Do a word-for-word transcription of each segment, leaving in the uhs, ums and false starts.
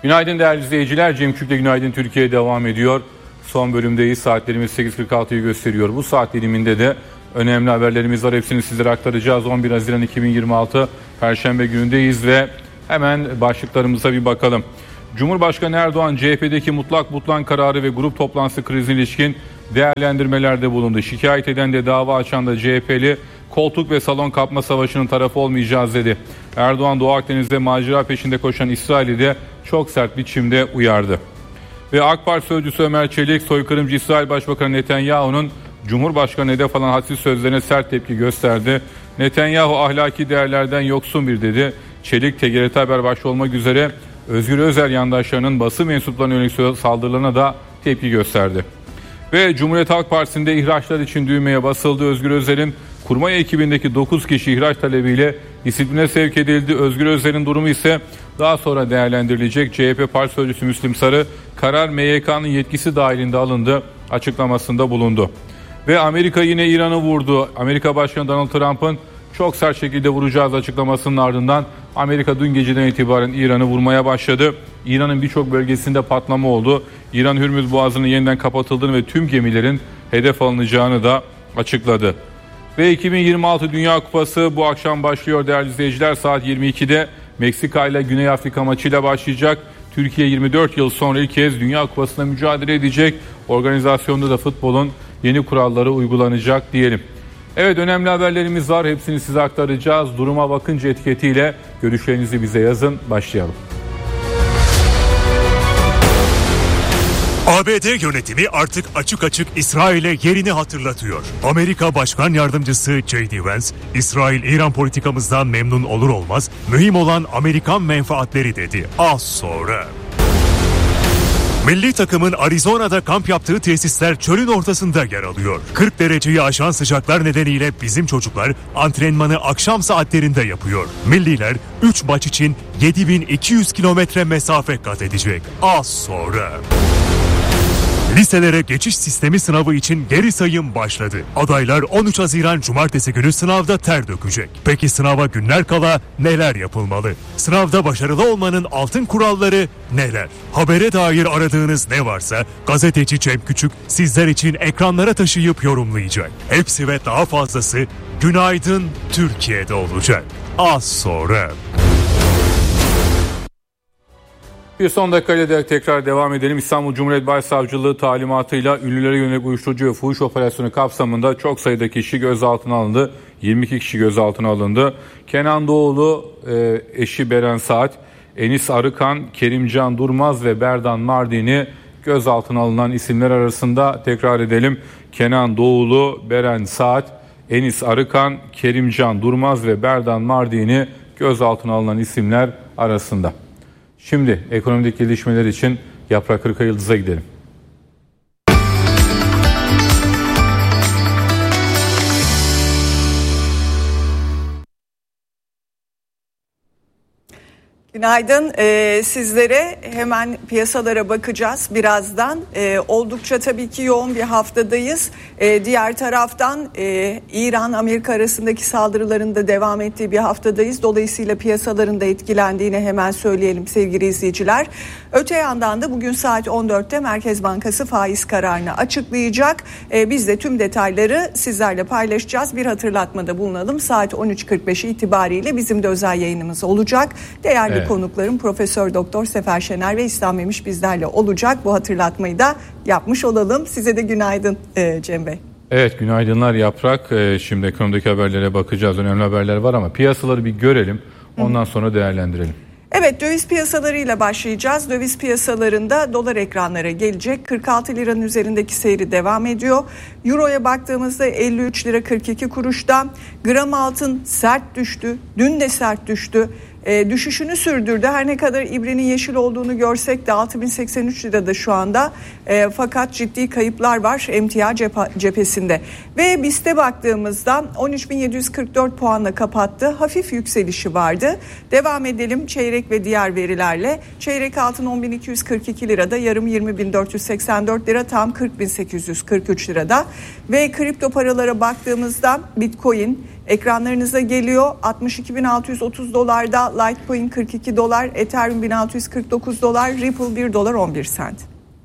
Günaydın değerli izleyiciler. Cem Küp'le Günaydın Türkiye devam ediyor. Son bölümdeyiz. Saatlerimiz sekiz kırk altıyı gösteriyor. Bu saat diliminde de önemli haberlerimiz var. Hepsini sizlere aktaracağız. on bir Haziran iki bin yirmi altı Perşembe günündeyiz ve hemen başlıklarımıza bir bakalım. Cumhurbaşkanı Erdoğan C H P'deki mutlak butlan kararı ve grup toplantısı krizine ilişkin değerlendirmelerde bulundu. Şikayet eden de dava açan da C H P'li koltuk ve salon kapma savaşının tarafı olmayacağız dedi. Erdoğan Doğu Akdeniz'de macera peşinde koşan İsrail'i de çok sert biçimde uyardı. Ve AK Parti sözcüsü Ömer Çelik, soykırımcı İsrail Başbakanı Netanyahu'nun Cumhurbaşkanı hedef alan hadsiz sözlerine sert tepki gösterdi. Netanyahu ahlaki değerlerden yoksun bir dedi. Çelik, T G R T Haber başta olmak üzere Özgür Özel yandaşlarının basın mensuplarına yönelik saldırılarına da tepki gösterdi. Ve Cumhuriyet Halk Partisi'nde ihraçlar için düğmeye basıldı. Özgür Özel'in kurmay ekibindeki dokuz kişi ihraç talebiyle disipline sevk edildi. Özgür Özel'in durumu ise daha sonra değerlendirilecek. C H P Parti Sözcüsü Müslim Sarı, karar M Y K'nın yetkisi dahilinde alındı açıklamasında bulundu. Ve Amerika yine İran'ı vurdu. Amerika Başkanı Donald Trump'ın çok sert şekilde vuracağız açıklamasının ardından Amerika dün geceden itibaren İran'ı vurmaya başladı. İran'ın birçok bölgesinde patlama oldu. İran Hürmüz Boğazı'nın yeniden kapatıldığını ve tüm gemilerin hedef alınacağını da açıkladı. Ve iki bin yirmi altı Dünya Kupası bu akşam başlıyor değerli izleyiciler. Saat yirmi ikide Meksika ile Güney Afrika maçıyla başlayacak. Türkiye yirmi dört yıl sonra ilk kez Dünya Kupası'nda mücadele edecek. Organizasyonda da futbolun yeni kuralları uygulanacak diyelim. Evet, önemli haberlerimiz var. Hepsini size aktaracağız. Duruma bakınca etiketiyle görüşlerinizi bize yazın. Başlayalım. A B D yönetimi artık açık açık İsrail'e yerini hatırlatıyor. Amerika Başkan Yardımcısı J D Vance, İsrail-İran politikamızdan memnun olur olmaz, mühim olan Amerikan menfaatleri dedi. Az sonra. Milli takımın Arizona'da kamp yaptığı tesisler çölün ortasında yer alıyor. kırk dereceyi aşan sıcaklar nedeniyle bizim çocuklar antrenmanı akşam saatlerinde yapıyor. Milliler üç maç için yedi bin iki yüz kilometre mesafe kat edecek. Az sonra. Liselere geçiş sistemi sınavı için geri sayım başladı. Adaylar on üç Haziran Cumartesi günü sınavda ter dökecek. Peki sınava günler kala neler yapılmalı? Sınavda başarılı olmanın altın kuralları neler? Habere dair aradığınız ne varsa gazeteci Cem Küçük sizler için ekranlara taşıyıp yorumlayacak. Hepsi ve daha fazlası Günaydın Türkiye'de olacak. Az sonra. Bir son dakikayla da tekrar devam edelim. İstanbul Cumhuriyet Başsavcılığı talimatıyla ünlülere yönelik uyuşturucu ve fuhuş operasyonu kapsamında çok sayıda kişi gözaltına alındı. yirmi iki kişi gözaltına alındı. Kenan Doğulu, eşi Beren Saat, Enis Arıkan, Kerimcan Durmaz ve Berdan Mardini gözaltına alınan isimler arasında. Tekrar edelim. Kenan Doğulu, Beren Saat, Enis Arıkan, Kerimcan Durmaz ve Berdan Mardini gözaltına alınan isimler arasında. Şimdi ekonomik gelişmeler için Yaprak Kırkayıldız'a gidelim. Günaydın. Ee, sizlere hemen piyasalara bakacağız birazdan. Ee, oldukça tabii ki yoğun bir haftadayız. Ee, diğer taraftan e, İran-Amerika arasındaki saldırıların da devam ettiği bir haftadayız. Dolayısıyla piyasaların da etkilendiğini hemen söyleyelim sevgili izleyiciler. Öte yandan da bugün saat on dörtte Merkez Bankası faiz kararını açıklayacak. Ee, biz de tüm detayları sizlerle paylaşacağız. Bir hatırlatmada bulunalım. Saat on üç kırk beş itibariyle bizim de özel yayınımız olacak. Değerli evet. konuklarım Profesör Doktor Sefer Şener ve İslam Memiş bizlerle olacak. Bu hatırlatmayı da yapmış olalım. Size de günaydın Cem Bey. Evet, günaydınlar Yaprak. Şimdi ekonomideki haberlere bakacağız. Önemli haberler var ama piyasaları bir görelim. Ondan sonra değerlendirelim. Evet, döviz piyasalarıyla başlayacağız. Döviz piyasalarında dolar ekranlara gelecek. kırk altı liranın üzerindeki seyri devam ediyor. Euro'ya baktığımızda elli üç lira kırk iki kuruşta. Gram altın sert düştü. Dün de sert düştü. E, düşüşünü sürdürdü. Her ne kadar ibrenin yeşil olduğunu görsek de altı bin seksen üç lirada şu anda. E, fakat ciddi kayıplar var emtia cephe, cephesinde. Ve B I S T'e baktığımızda on üç bin yedi yüz kırk dört puanla kapattı. Hafif yükselişi vardı. Devam edelim çeyrek ve diğer verilerle. Çeyrek altın on bin iki yüz kırk iki lirada, yarım yirmi bin dört yüz seksen dört lira, tam kırk bin sekiz yüz kırk üç lirada. Ve kripto paralara baktığımızda Bitcoin ekranlarınıza geliyor. altmış iki bin altı yüz otuz dolarda, Litecoin kırk iki dolar, Ethereum bin altı yüz kırk dokuz dolar, Ripple bir dolar on bir sent.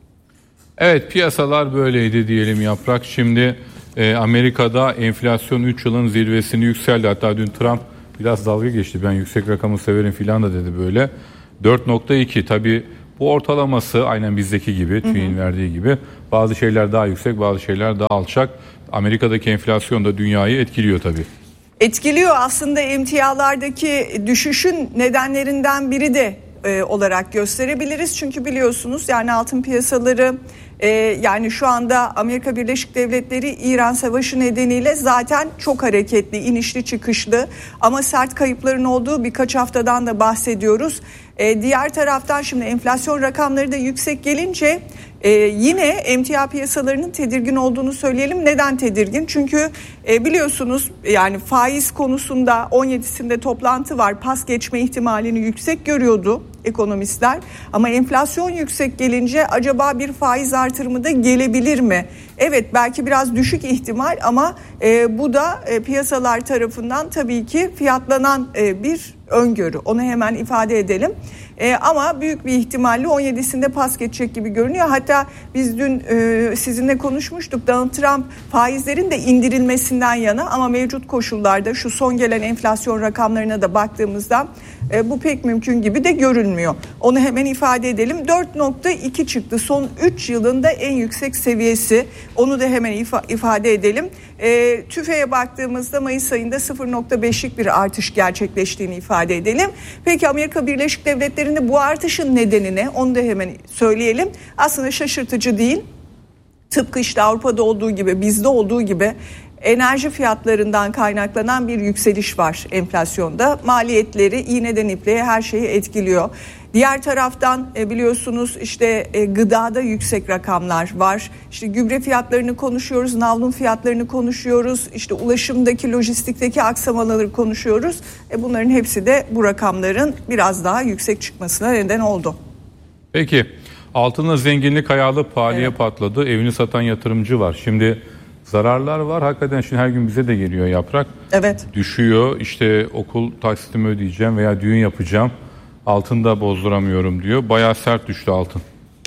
Evet, piyasalar böyleydi diyelim Yaprak. Şimdi e, Amerika'da enflasyon üç yılın zirvesini yükseldi. Hatta dün Trump biraz dalga geçti. Ben yüksek rakamı severim filan da dedi böyle. dört nokta iki tabii bu ortalaması aynen bizdeki gibi, TÜİK'in verdiği gibi. Bazı şeyler daha yüksek, bazı şeyler daha alçak. Amerika'daki enflasyon da dünyayı etkiliyor tabii. Etkiliyor aslında, emtialardaki düşüşün nedenlerinden biri de e, olarak gösterebiliriz. Çünkü biliyorsunuz yani altın piyasaları e, yani şu anda Amerika Birleşik Devletleri İran Savaşı nedeniyle zaten çok hareketli, inişli çıkışlı ama sert kayıpların olduğu birkaç haftadan da bahsediyoruz. E, diğer taraftan şimdi enflasyon rakamları da yüksek gelince e, yine emtia piyasalarının tedirgin olduğunu söyleyelim. Neden tedirgin? Çünkü e, biliyorsunuz yani faiz konusunda on yedisinde toplantı var. Pas geçme ihtimalini yüksek görüyordu ekonomistler. Ama enflasyon yüksek gelince acaba bir faiz artırımı da gelebilir mi? Evet, belki biraz düşük ihtimal ama e, bu da e, piyasalar tarafından tabii ki fiyatlanan e, bir öngörü. Onu hemen ifade edelim. E, ama büyük bir ihtimalle on yedisinde pas geçecek gibi görünüyor. Hatta biz dün e, sizinle konuşmuştuk. Donald Trump faizlerin de indirilmesinden yana ama mevcut koşullarda şu son gelen enflasyon rakamlarına da baktığımızda e, bu pek mümkün gibi de görünmüyor. Onu hemen ifade edelim. dört nokta iki çıktı. Son üç yılında en yüksek seviyesi. Onu da hemen ifa- ifade edelim. E, TÜFE'ye baktığımızda Mayıs ayında sıfır nokta beşlik bir artış gerçekleştiğini ifade edelim. Peki Amerika Birleşik Devletleri'nde bu artışın nedeni ne? Onu da hemen söyleyelim. Aslında şaşırtıcı değil. Tıpkı işte Avrupa'da olduğu gibi, bizde olduğu gibi enerji fiyatlarından kaynaklanan bir yükseliş var enflasyonda. Maliyetleri iğneden ipliğe her şeyi etkiliyor. Diğer taraftan biliyorsunuz işte gıdada yüksek rakamlar var. İşte gübre fiyatlarını konuşuyoruz, navlun fiyatlarını konuşuyoruz. İşte ulaşımdaki, lojistikteki aksamaları konuşuyoruz. E bunların hepsi de bu rakamların biraz daha yüksek çıkmasına neden oldu. Peki, altında zenginlik ayağı pahalıya Evet. patladı. Evini satan yatırımcı var. Şimdi zararlar var. Hakikaten şimdi her gün bize de geliyor Yaprak. Evet. Düşüyor. İşte okul taksitimi ödeyeceğim veya düğün yapacağım. Altını da bozduramıyorum diyor. Bayağı sert düştü altın.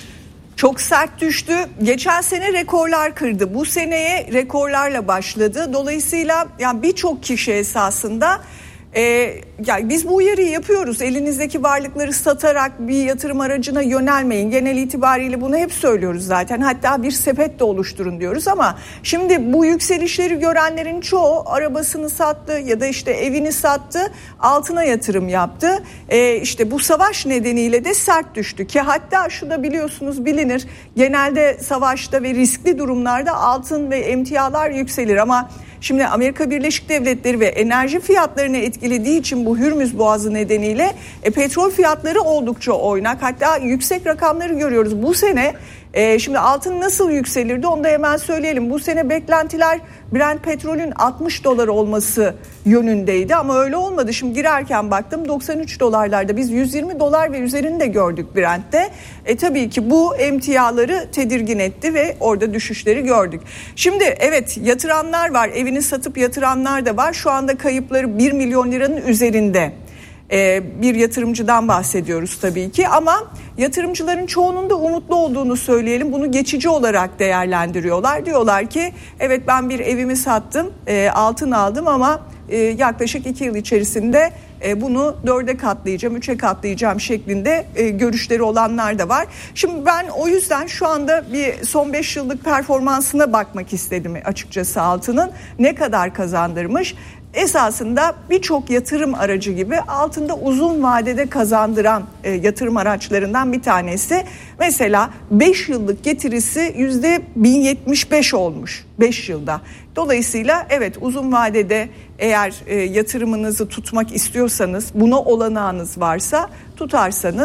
Çok sert düştü. Geçen sene rekorlar kırdı. Bu seneye rekorlarla başladı. Dolayısıyla yani birçok kişi esasında e, yani biz bu uyarıyı yapıyoruz. Elinizdeki varlıkları satarak bir yatırım aracına yönelmeyin. Genel itibariyle bunu hep söylüyoruz zaten. Hatta bir sepet de oluşturun diyoruz ama şimdi bu yükselişleri görenlerin çoğu arabasını sattı ya da işte evini sattı, altına yatırım yaptı. E, işte bu savaş nedeniyle de sert düştü ki hatta şu da biliyorsunuz bilinir. Genelde savaşta ve riskli durumlarda altın ve emtialar yükselir ama şimdi Amerika Birleşik Devletleri ve enerji fiyatlarını etkilediği için bu Hürmüz Boğazı nedeniyle e, petrol fiyatları oldukça oynak. Hatta yüksek rakamları görüyoruz. Bu sene e, şimdi altın nasıl yükselirdi onu da hemen söyleyelim. Bu sene beklentiler Brent petrolün altmış dolar olması yönündeydi ama öyle olmadı. Şimdi girerken baktım doksan üç dolarlarda, biz yüz yirmi dolar ve üzerini de gördük Brent'te. E tabii ki bu emtiaları tedirgin etti ve orada düşüşleri gördük. Şimdi evet, yatıranlar var, evini satıp yatıranlar da var. Şu anda kayıpları bir milyon liranın üzerinde. Ee, bir yatırımcıdan bahsediyoruz tabii ki ama yatırımcıların çoğunun da umutlu olduğunu söyleyelim. Bunu geçici olarak değerlendiriyorlar. Diyorlar ki evet, ben bir evimi sattım, e, altın aldım ama e, yaklaşık iki yıl içerisinde e, bunu dörde katlayacağım, üçe katlayacağım şeklinde e, görüşleri olanlar da var. Şimdi ben o yüzden şu anda bir son beş yıllık performansına bakmak istedim açıkçası altının. Ne kadar kazandırmış? Esasında birçok yatırım aracı gibi altında uzun vadede kazandıran e, yatırım araçlarından bir tanesi. Mesela beş yıllık getirisi yüzde bin yetmiş beş olmuş beş yılda. Dolayısıyla evet, uzun vadede eğer e, yatırımınızı tutmak istiyorsanız, buna olanağınız varsa tutarsanız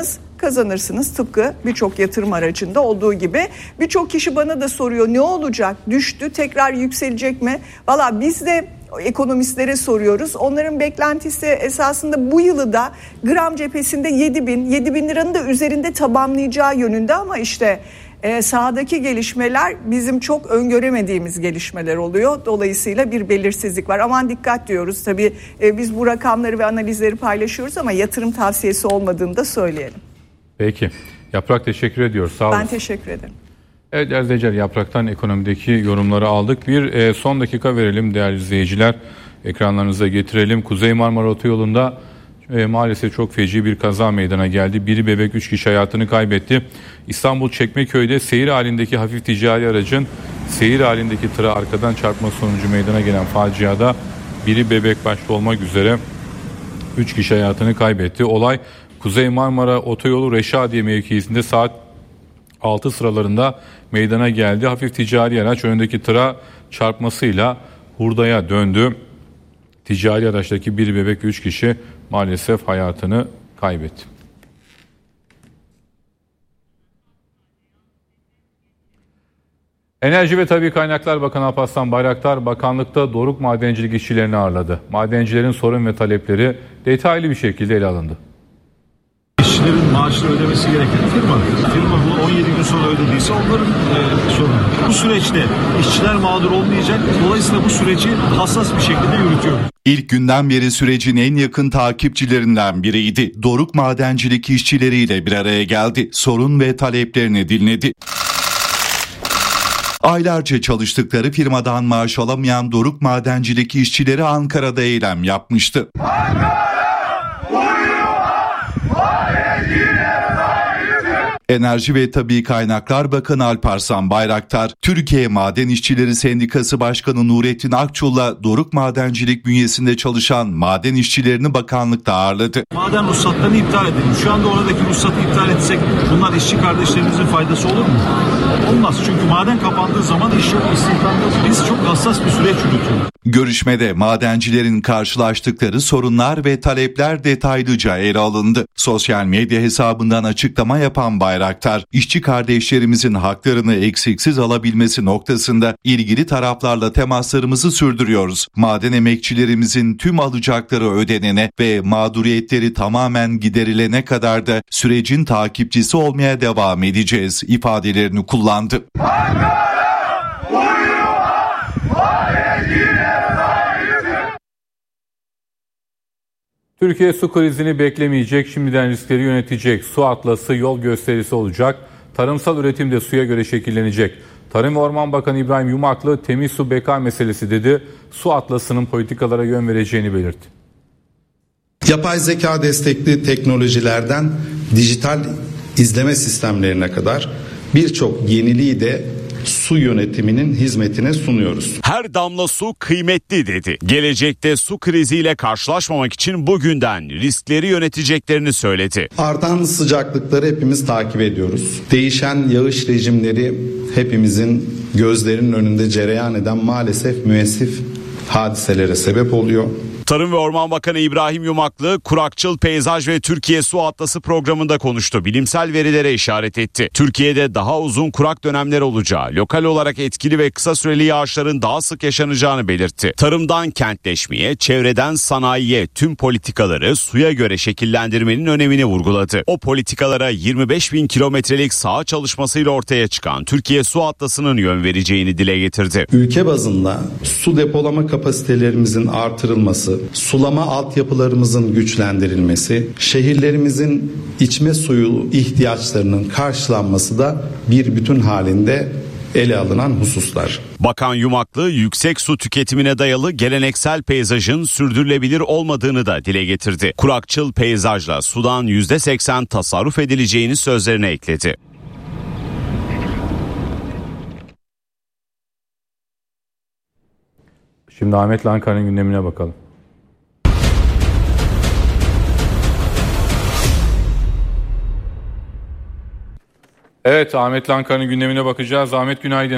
kazanırsınız. Tıpkı birçok yatırım aracında olduğu gibi. Birçok kişi bana da soruyor, ne olacak? Düştü, tekrar yükselecek mi? Valla biz de ekonomistlere soruyoruz. Onların beklentisi esasında bu yılı da gram cephesinde yedi bin, yedi bin liranın da üzerinde tamamlayacağı yönünde, ama işte e, sahadaki gelişmeler bizim çok öngöremediğimiz gelişmeler oluyor. Dolayısıyla bir belirsizlik var. Aman dikkat diyoruz. Tabii e, biz bu rakamları ve analizleri paylaşıyoruz ama yatırım tavsiyesi olmadığını da söyleyelim. Peki. Yaprak, teşekkür ediyoruz. Sağ olun. Ben teşekkür ederim. Evet değerli izleyiciler, Yaprak'tan ekonomideki yorumları aldık. Bir e, son dakika verelim değerli izleyiciler. Ekranlarınıza getirelim. Kuzey Marmara Otoyolu'nda e, maalesef çok feci bir kaza meydana geldi. Biri bebek, üç kişi hayatını kaybetti. İstanbul Çekmeköy'de seyir halindeki hafif ticari aracın seyir halindeki tıra arkadan çarpma sonucu meydana gelen faciada biri bebek başta olmak üzere üç kişi hayatını kaybetti. Olay Kuzey Marmara Otoyolu Reşadiye mevkiisinde saat altı sıralarında meydana geldi. Hafif ticari araç öndeki tıra çarpmasıyla hurdaya döndü. Ticari araçtaki bir bebek ve üç kişi maalesef hayatını kaybetti. Enerji ve Tabii Kaynaklar Bakanı Alparslan Bayraktar bakanlıkta doruk madencilik işçilerini ağırladı. Madencilerin sorun ve talepleri detaylı bir şekilde ele alındı. İşçilerin maaşını ödemesi gereken firma. Firma bunu on yedi gün sonra ödediyse onların e, sorunu. Bu süreçte işçiler mağdur olmayacak. Dolayısıyla bu süreci hassas bir şekilde yürütüyoruz. İlk günden beri sürecin en yakın takipçilerinden biriydi. Doruk madencilik işçileriyle bir araya geldi. Sorun ve taleplerini dinledi. Aylarca çalıştıkları firmadan maaş alamayan doruk madencilik işçileri Ankara'da eylem yapmıştı. Enerji ve Tabii Kaynaklar Bakanı Alparslan Bayraktar, Türkiye Maden İşçileri Sendikası Başkanı Nurettin Akçul'la doruk madencilik bünyesinde çalışan maden işçilerini bakanlıkta ağırladı. Maden ruhsatlarını iptal edelim. Şu anda oradaki ruhsatı iptal etsek bunlar işçi kardeşlerimizin faydası olur mu? Olmaz. Çünkü maden kapandığı zaman iş yok, istihdamda. Biz çok hassas bir süreç yürütüyoruz. Görüşmede madencilerin karşılaştıkları sorunlar ve talepler detaylıca ele alındı. Sosyal medya hesabından açıklama yapan Bayraktar, işçi kardeşlerimizin haklarını eksiksiz alabilmesi noktasında ilgili taraflarla temaslarımızı sürdürüyoruz. Maden emekçilerimizin tüm alacakları ödenene ve mağduriyetleri tamamen giderilene kadar da sürecin takipçisi olmaya devam edeceğiz ifadelerini kullandı. Türkiye su krizini beklemeyecek, şimdiden riskleri yönetecek. Su atlası yol gösterisi olacak. Tarımsal üretim de suya göre şekillenecek. Tarım ve Orman Bakanı İbrahim Yumaklı temiz su beka meselesi dedi. Su atlasının politikalara yön vereceğini belirtti. Yapay zeka destekli teknolojilerden dijital izleme sistemlerine kadar birçok yeniliği de su yönetiminin hizmetine sunuyoruz. Her damla su kıymetli dedi. Gelecekte su kriziyle karşılaşmamak için bugünden riskleri yöneteceklerini söyledi. Artan sıcaklıkları hepimiz takip ediyoruz. Değişen yağış rejimleri hepimizin gözlerinin önünde cereyan eden maalesef müessif hadiselere sebep oluyor. Tarım ve Orman Bakanı İbrahim Yumaklı, Kurakçıl Peyzaj ve Türkiye Su Atlası programında konuştu. Bilimsel verilere işaret etti. Türkiye'de daha uzun kurak dönemler olacağı, lokal olarak etkili ve kısa süreli yağışların daha sık yaşanacağını belirtti. Tarımdan kentleşmeye, çevreden sanayiye tüm politikaları suya göre şekillendirmenin önemini vurguladı. O politikalara yirmi beş bin kilometrelik saha çalışmasıyla ortaya çıkan Türkiye Su Atlası'nın yön vereceğini dile getirdi. Ülke bazında su depolama kapasitelerimizin artırılması, sulama altyapılarımızın güçlendirilmesi, şehirlerimizin içme suyu ihtiyaçlarının karşılanması da bir bütün halinde ele alınan hususlar. Bakan Yumaklı, yüksek su tüketimine dayalı geleneksel peyzajın sürdürülebilir olmadığını da dile getirdi. Kurakçıl peyzajla sudan yüzde seksen tasarruf edileceğini sözlerine ekledi. Şimdi Ahmet'le Ankara'nın gündemine bakalım. Evet, Ahmet'le Ankara'nın gündemine bakacağız. Ahmet, günaydın.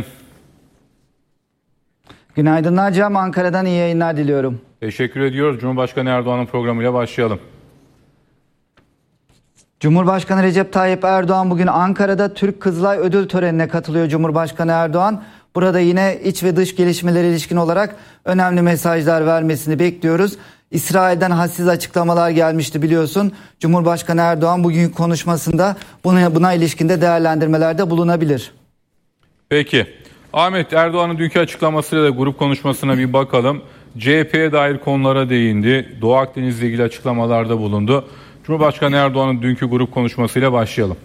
Günaydınlar Cem, Ankara'dan iyi yayınlar diliyorum. Teşekkür ediyoruz. Cumhurbaşkanı Erdoğan'ın programıyla başlayalım. Cumhurbaşkanı Recep Tayyip Erdoğan bugün Ankara'da Türk Kızılay ödül törenine katılıyor. Cumhurbaşkanı Erdoğan burada yine iç ve dış gelişmelere ilişkin olarak önemli mesajlar vermesini bekliyoruz. İsrail'den hadsiz açıklamalar gelmişti biliyorsun. Cumhurbaşkanı Erdoğan bugünkü konuşmasında buna, buna ilişkinde değerlendirmelerde bulunabilir. Peki. Ahmet, Erdoğan'ın dünkü açıklamasıyla da grup konuşmasına bir bakalım. C H P'ye dair konulara değindi. Doğu Akdeniz'le ilgili açıklamalarda bulundu. Cumhurbaşkanı Erdoğan'ın dünkü grup konuşmasıyla başlayalım.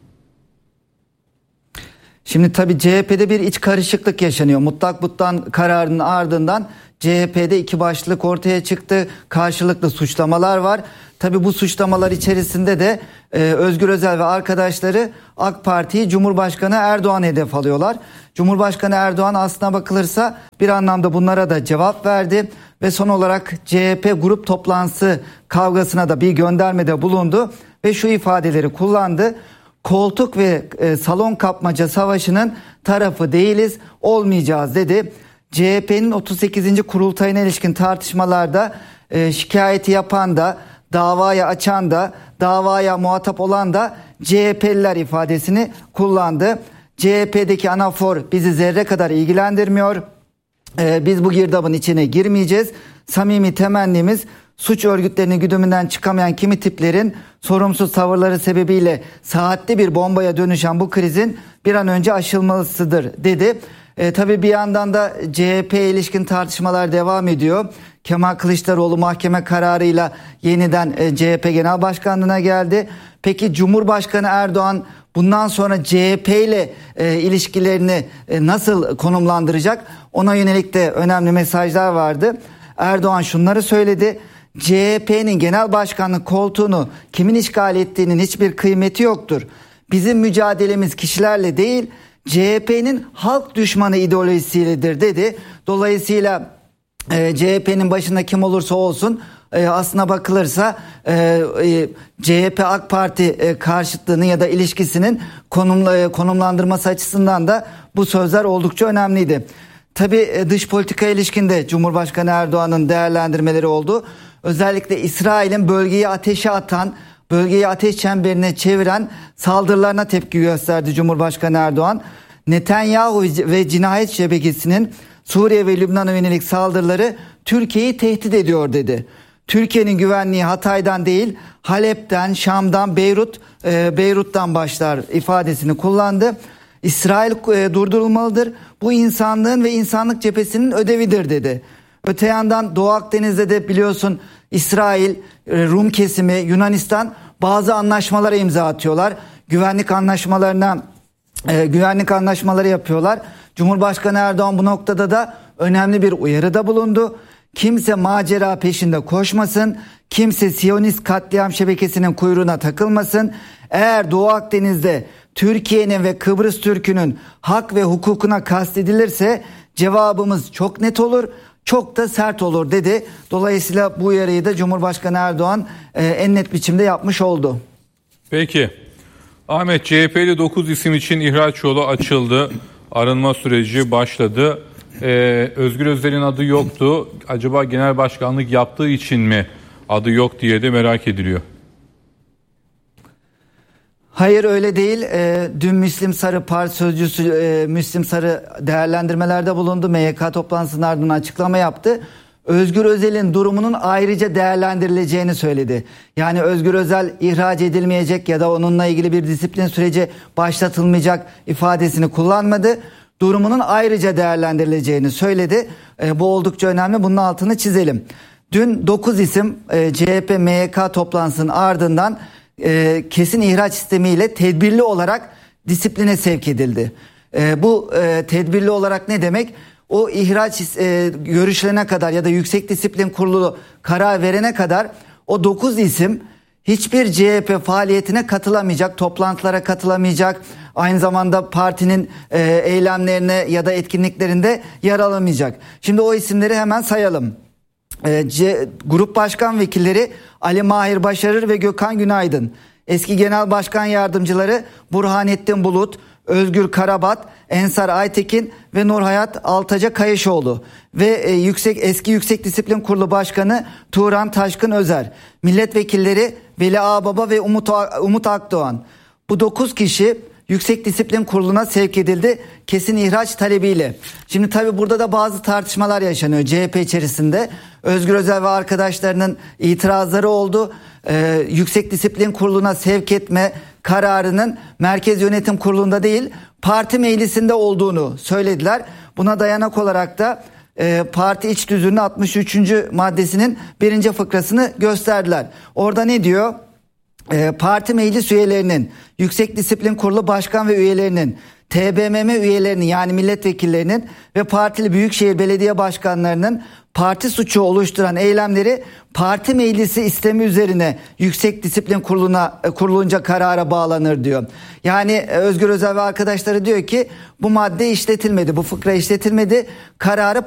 Şimdi tabii C H P'de bir iç karışıklık yaşanıyor. Mutlak But'tan kararının ardından C H P'de iki başlık ortaya çıktı. Karşılıklı suçlamalar var. Tabii bu suçlamalar içerisinde de e, Özgür Özel ve arkadaşları AK Parti'yi Cumhurbaşkanı Erdoğan hedef alıyorlar. Cumhurbaşkanı Erdoğan aslına bakılırsa bir anlamda bunlara da cevap verdi ve son olarak C H P grup toplantısı kavgasına da bir göndermede bulundu ve şu ifadeleri kullandı. Koltuk ve e, salon kapmaca savaşının tarafı değiliz, olmayacağız dedi. C H P'nin otuz sekizinci kurultayına ilişkin tartışmalarda e, şikayeti yapan da, davaya açan da, davaya muhatap olan da C H P'liler ifadesini kullandı. C H P'deki anafor bizi zerre kadar ilgilendirmiyor. Ee, biz bu girdabın içine girmeyeceğiz. Samimi temennimiz suç örgütlerinin güdümünden çıkamayan kimi tiplerin sorumsuz tavırları sebebiyle saatli bir bombaya dönüşen bu krizin bir an önce aşılmasıdır dedi. Ee, tabii bir yandan da C H P'ye ilişkin tartışmalar devam ediyor. Kemal Kılıçdaroğlu mahkeme kararıyla yeniden e, C H P Genel Başkanlığı'na geldi. Peki Cumhurbaşkanı Erdoğan bundan sonra C H P ile e, ilişkilerini e, nasıl konumlandıracak? Ona yönelik de önemli mesajlar vardı. Erdoğan şunları söyledi. C H P'nin genel başkanlık koltuğunu kimin işgal ettiğinin hiçbir kıymeti yoktur. Bizim mücadelemiz kişilerle değil, C H P'nin halk düşmanı ideolojisiyledir dedi. Dolayısıyla e, C H P'nin başında kim olursa olsun e, aslına bakılırsa e, e, C H P AK Parti e, karşıtlığını ya da ilişkisinin konumla, e, konumlandırması açısından da bu sözler oldukça önemliydi. Tabii e, dış politika ilişkinde Cumhurbaşkanı Erdoğan'ın değerlendirmeleri oldu. Özellikle İsrail'in bölgeyi ateşe atan, bölgeyi ateş çemberine çeviren saldırılarına tepki gösterdi Cumhurbaşkanı Erdoğan. Netanyahu ve cinayet şebekesinin Suriye ve Lübnan'a yönelik saldırıları Türkiye'yi tehdit ediyor dedi. Türkiye'nin güvenliği Hatay'dan değil, Halep'ten, Şam'dan, Beyrut, e, Beyrut'tan başlar ifadesini kullandı. İsrail e, durdurulmalıdır. Bu insanlığın ve insanlık cephesinin ödevidir dedi. Öte yandan Doğu Akdeniz'de de biliyorsun İsrail, Rum kesimi, Yunanistan bazı anlaşmalara imza atıyorlar. Güvenlik anlaşmalarına e, güvenlik anlaşmaları yapıyorlar. Cumhurbaşkanı Erdoğan bu noktada da önemli bir uyarıda bulundu. Kimse macera peşinde koşmasın. Kimse Siyonist katliam şebekesinin kuyruğuna takılmasın. Eğer Doğu Akdeniz'de Türkiye'nin ve Kıbrıs Türk'ünün hak ve hukukuna kastedilirse cevabımız çok net olur, çok da sert olur dedi. Dolayısıyla bu uyarıyı da Cumhurbaşkanı Erdoğan e, en net biçimde yapmış oldu. Peki. Ahmet, C H P'li dokuz isim için ihraç yolu açıldı. Arınma süreci başladı. Ee, Özgür Özel'in adı yoktu. Acaba genel başkanlık yaptığı için mi adı yok diye de merak ediliyor. Hayır, öyle değil. E, dün Müslim Sarı Parti Sözcüsü e, Müslim Sarı değerlendirmelerde bulundu. M Y K toplantısının ardından açıklama yaptı. Özgür Özel'in durumunun ayrıca değerlendirileceğini söyledi. Yani Özgür Özel ihraç edilmeyecek ya da onunla ilgili bir disiplin süreci başlatılmayacak ifadesini kullanmadı. Durumunun ayrıca değerlendirileceğini söyledi. E, bu oldukça önemli. Bunun altını çizelim. Dün dokuz isim e, C H P M Y K toplantısının ardından e, kesin ihraç sistemiyle tedbirli olarak disipline sevk edildi. E, bu e, tedbirli olarak ne demek? O ihraç e, görüşlerine kadar ya da Yüksek Disiplin Kurulu karar verene kadar o dokuz isim hiçbir C H P faaliyetine katılamayacak, toplantılara katılamayacak, aynı zamanda partinin e, eylemlerine ya da etkinliklerinde yer alamayacak. Şimdi o isimleri hemen sayalım. E, C, Grup Başkan Vekilleri Ali Mahir Başarır ve Gökhan Günaydın. Eski Genel Başkan Yardımcıları Burhanettin Bulut, Özgür Karabat, Ensar Aytekin ve Nurhayat Altaca Kayışoğlu ve e, yüksek eski Yüksek Disiplin Kurulu Başkanı Turan Taşkın Özer, milletvekilleri Veli Ağbaba ve Umut, Umut Akdoğan. Bu dokuz kişi Yüksek Disiplin Kurulu'na sevk edildi kesin ihraç talebiyle. Şimdi tabii burada da bazı tartışmalar yaşanıyor C H P içerisinde. Özgür Özel ve arkadaşlarının itirazları oldu. Ee, Yüksek Disiplin Kurulu'na sevk etme kararının Merkez Yönetim Kurulu'nda değil parti meclisinde olduğunu söylediler. Buna dayanak olarak da e, parti iç tüzüğünün altmış üçüncü maddesinin birinci fıkrasını gösterdiler. Orada ne diyor? E, parti meclis üyelerinin, Yüksek Disiplin Kurulu başkan ve üyelerinin, T B M M üyelerinin yani milletvekillerinin ve partili büyükşehir belediye başkanlarının parti suçu oluşturan eylemleri parti meclisi istemi üzerine Yüksek Disiplin Kurulu'na kurulunca karara bağlanır diyor. Yani Özgür Özel ve arkadaşları diyor ki bu madde işletilmedi, bu fıkra işletilmedi. Kararı